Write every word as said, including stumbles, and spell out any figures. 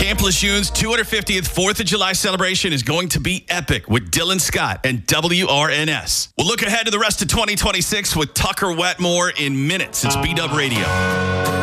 Camp Lejeune's two hundred fiftieth fourth of July celebration is going to be epic with Dylan Scott and W R N S. We'll look ahead to the rest of twenty twenty-six with Tucker Wetmore in minutes. It's B-Dub Radio.